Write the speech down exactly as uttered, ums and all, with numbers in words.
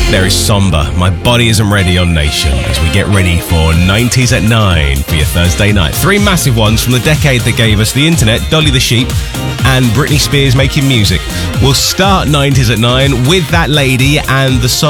There is Somber, My Body Isn't Ready on Nation, as we get ready for nineties at nine for your Thursday night. Three massive ones from the decade that gave us the internet, Dolly the Sheep, and Britney Spears making music. We'll start nineties at nine with that lady and the song